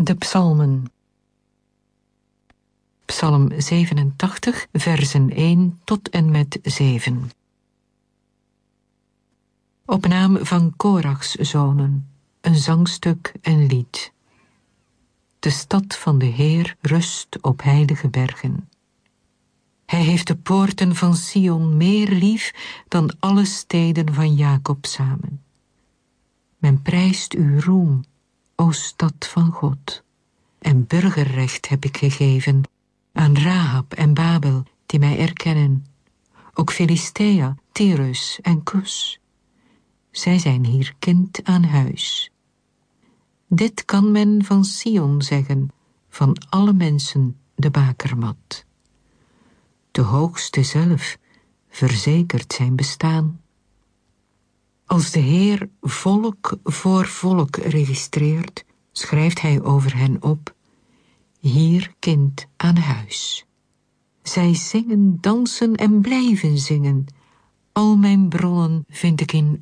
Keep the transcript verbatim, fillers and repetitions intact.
De psalmen. Psalm zevenentachtig, versen één tot en met zeven. Op naam van Korachs zonen, een zangstuk en lied. De stad van de Heer rust op heilige bergen. Hij heeft de poorten van Sion meer lief dan alle steden van Jacob samen. Men prijst uw roem, o stad van God. En burgerrecht heb ik gegeven aan Rahab en Babel, die mij erkennen. Ook Filistea, Tyrus en Kus. Zij zijn hier kind aan huis. Dit kan men van Sion zeggen, van alle mensen de bakermat. De Hoogste zelf verzekert zijn bestaan. Als de Heer volk voor volk registreert, schrijft hij over hen op, hier kind aan huis. Zij zingen, dansen en blijven zingen. Al mijn bronnen vind ik in